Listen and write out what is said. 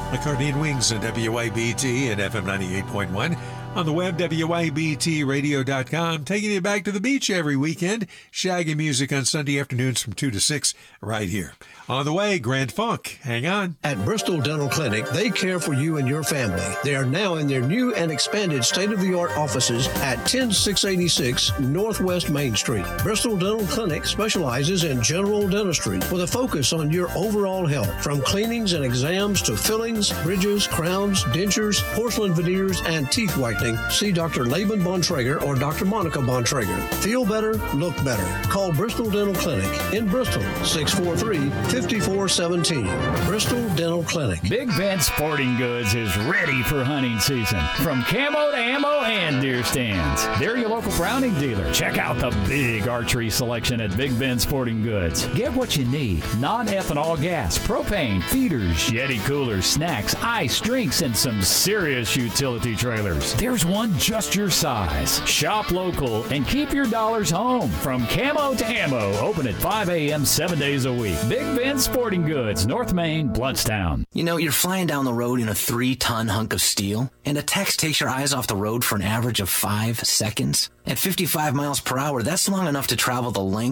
McCartney and Wings on WYBT and FM 98.1. On the web, WYBTradio.com, taking you back to the beach every weekend. Shaggy music on Sunday afternoons from 2 to 6 right here. On the way, Grand Funk. Hang on. At Bristol Dental Clinic, they care for you and your family. They are now in their new and expanded state-of-the-art offices at 10686 Northwest Main Street. Bristol Dental Clinic specializes in general dentistry with a focus on your overall health, from cleanings and exams to fillings, bridges, crowns, dentures, porcelain veneers, and teeth whitening. See Dr. Laban Bontrager or Dr. Monica Bontrager. Feel better, look better. Call Bristol Dental Clinic in Bristol, 643-5417. Bristol Dental Clinic. Big Ben Sporting Goods is ready for hunting season. From camo to ammo and deer stands. They're your local Browning dealer. Check out the big archery selection at Big Ben Sporting Goods. Get what you need. Non-ethanol gas, propane, feeders, Yeti coolers, snacks, ice, drinks, and some serious utility trailers. There's one just your size. Shop local and keep your dollars home. From camo to ammo, open at 5 a.m. 7 days a week. Big Ben Sporting Goods, North Main, Bluntstown. You know, you're flying down the road in a 3-ton hunk of steel, and a text takes your eyes off the road for an average of 5 seconds. At 55 miles per hour, that's long enough to travel the length